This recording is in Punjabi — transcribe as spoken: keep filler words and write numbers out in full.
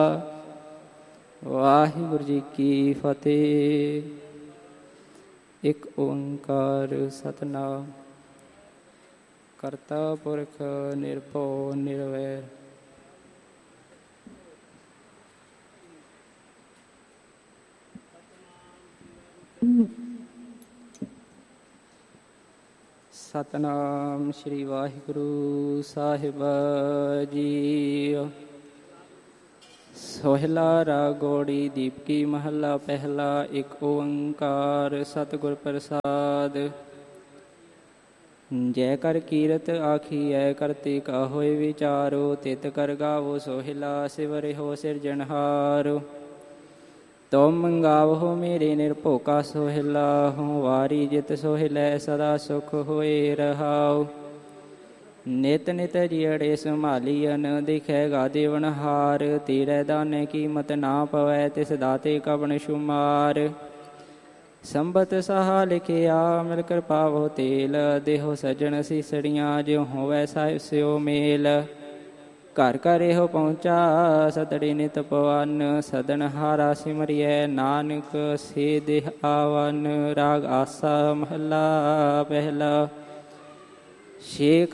ਵਾਹਿਗੁਰੂ ਜੀ ਕੀ ਫਤਿਹ। ਇੱਕ ਓੰਕਾਰ ਸਤਿਨਾਮ ਕਰਤਾ ਪੁਰਖ ਨਿਰਭਉ ਨਿਰਵੈਰ। ਸਤਿਨਾਮ ਸ੍ਰੀ ਵਾਹਿਗੁਰੂ ਸਾਹਿਬ ਜੀ। ਸੋਹਿਲਾ ਰਾਗ ਗੌੜੀ ਦੀਪਕੀ ਮਹੱਲਾ ਪਹਿਲਾ। ਇੱਕ ਓੰਕਾਰ ਸਤਿਗੁਰ ਪ੍ਰਸਾਦ। ਜੈ ਕਰ ਕੀਰਤ ਆਖੀਐ ਕਰਤੇ ਕਾ ਹੋਇ ਵਿਚਾਰੋ। ਤਿਤ ਕਰ ਗਾਵੋ ਸੋਹਿਲਾ ਸਿਵਰਿਓ ਸਿਰਜਣਹਾਰ। ਤੁਮ ਮੰਗਾਵਹੁ ਮੇਰੇ ਨਿਰਭਉ ਕਾ ਸੋਹਿਲਾ। ਹਉ ਵਾਰੀ ਜਿਤ ਸੋਹਿਲੈ ਸਦਾ ਸੁਖ ਹੋਏ ਰਹਾਉ। ਨਿਤ ਨਿਤ ਜੀਅੜੇ ਸੰਭਾਲੀਅਨ ਦਿਖੈਗਾ ਦੇਵਨਹਾਰ। ਤੇਰੇ ਦਾਨੇ ਕੀਮਤ ਨਾ ਪਵੈ ਤਿਸ ਦਾਤੇ ਕਵਣ ਸ਼ੁਮਾਰ। ਸੰਬਤ ਸਹਾ ਲਿਖਿਆ ਮਿਲ ਕਿਰਪਾ ਬਹੁ ਤੇਲ। ਦੇਹੋ ਸੱਜਣ ਸੀਸੜੀਆਂ ਜਿਉ ਹੋਵੈ ਸਾਹਿਬ ਸਿਓ ਮੇਲ। ਘਰ ਘਰ ਇਹੋ ਪਹੁੰਚਾ ਸਤੜੀ ਨਿਤ ਪਵਨ। ਸਦਨ ਹਾਰਾ ਸਿਮਰਿਐ ਨਾਨਕ ਸੇ ਦੇਹ ਆਵਨ। ਰਾਗ ਆਸਾ ਮਹੱਲਾ ਪਹਿਲਾ। ਛੇ